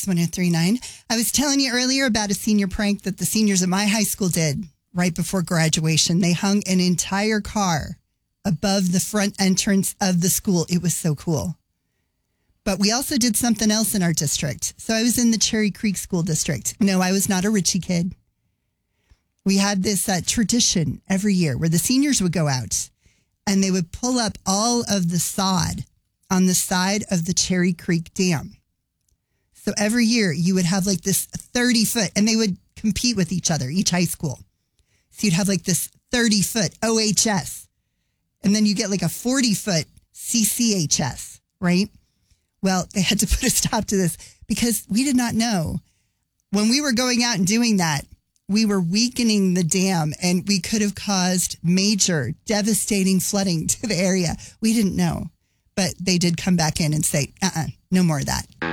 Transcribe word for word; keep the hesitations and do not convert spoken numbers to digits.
Kicks one oh three point nine. I was telling you earlier about a senior prank that the seniors at my high school did right before graduation. They hung an entire car above the front entrance of the school. It was so cool. But we also did something else in our district. So I was in the Cherry Creek School District. No, I was not a Ritchie kid. We had this uh, tradition every year where the seniors would go out and they would pull up all of the sod on the side of the Cherry Creek Dam. So every year you would have like this thirty foot, and they would compete with each other, each high school. So you'd have like this thirty foot O H S, and then you get like a forty foot C C H S, right? Well, they had to put a stop to this because we did not know. When we were going out and doing that, we were weakening the dam and we could have caused major, devastating flooding to the area. We didn't know, but they did come back in and say, uh-uh, no more of that.